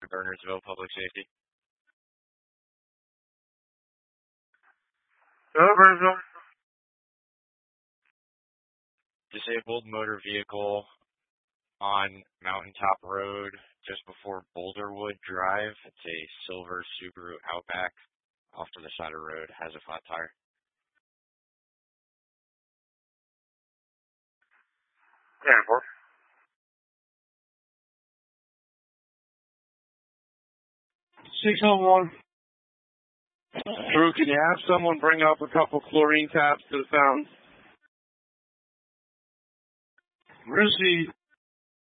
Bernardsville Public Safety. Bernardsville. Disabled motor vehicle on Mountaintop Road just before Boulderwood Drive. It's a silver Subaru Outback off to the side of the road, has a flat tire. Yeah, 4. $601. Drew, can you have someone bring up a couple chlorine taps to the fountain? Where's the